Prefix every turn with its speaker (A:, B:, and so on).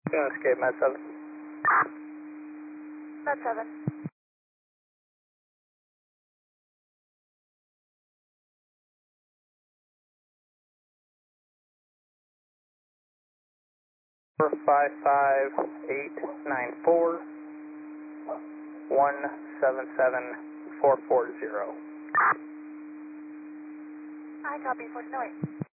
A: Escape, Med 7.
B: Med 7.
A: 55894 177440.
B: I copy for tonight.